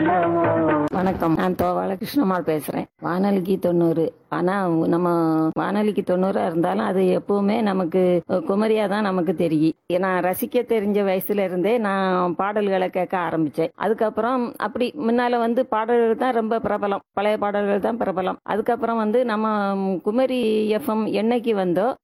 வணக்கம். நான் தோவால கிருஷ்ணம்மாள் பேசுறேன். வானொலிக்கு 90. ஆனா நம்ம வானொலிக்கு 90 இருந்தாலும் அது எப்பவுமே நமக்கு குமரியா தான் நமக்கு தெரியும். நான் ரசிக்க தெரிஞ்ச வயசுல இருந்தே நான் பாடல்களை கேட்க ஆரம்பிச்சேன். அதுக்கப்புறம் அப்படி முன்னால பாடல்கள் தான் ரொம்ப பிரபலம். பழைய பாடல்கள் தான் பிரபலம். அதுக்கப்புறம் நம்ம குமரி எஃப்எம் என்னைக்கு வந்தோ